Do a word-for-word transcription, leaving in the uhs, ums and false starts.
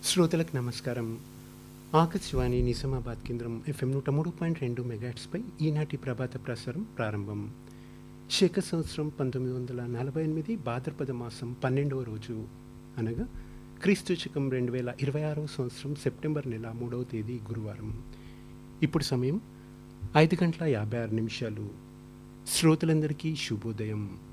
శ్రోతలకు నమస్కారం. ఆకాశవాణి నిజామాబాద్ కేంద్రం ఎఫ్ఎం నూట మూడు పాయింట్ రెండు మెగాహెర్ట్జ్పై ఈనాటి ప్రభాత ప్రసారం ప్రారంభం. శక సంవత్సరం పంతొమ్మిది వందల నలభై ఎనిమిది భాద్రపద మాసం పన్నెండవ రోజు అనగా క్రీస్తు శకం రెండు వేల ఇరవై ఆరవ సంవత్సరం సెప్టెంబర్ నెల మూడవ తేదీ గురువారం. ఇప్పుడు సమయం ఐదు గంటల యాభై ఆరు నిమిషాలు. శ్రోతలందరికీ శుభోదయం.